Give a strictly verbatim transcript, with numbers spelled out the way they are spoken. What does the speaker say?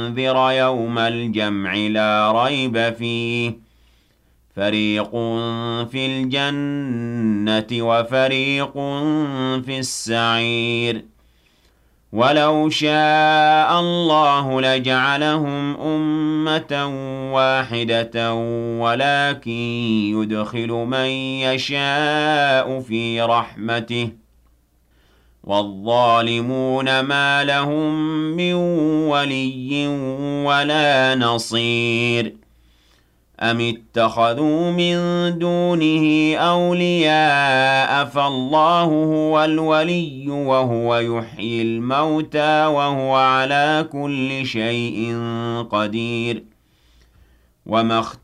لِيُنذِرَ يَوْمَ الْجَمْعِ لَا رَيْبَ فِيهِ فَرِيقٌ فِي الْجَنَّةِ وَفَرِيقٌ فِي السَّعِيرِ وَلَوْ شَاءَ اللَّهُ لَجَعَلَهُمْ أُمَّةً وَاحِدَةً وَلَكِن يُدْخِلُ مَن يَشَاءُ فِي رَحْمَتِهِ ۚ وَالظَّالِمُونَ مَا لَهُم مِّن وَلِيٍّ وَلَا نَصِيرٍ أَمِ اتَّخَذُوا مِن دُونِهِ أَوْلِيَاءَ فَاللَّهُ هُوَ الْوَلِيُّ وَهُوَ يُحْيِي الْمَوْتَىٰ وَهُوَ عَلَىٰ كُلِّ شَيْءٍ قَدِيرٌ وَمَا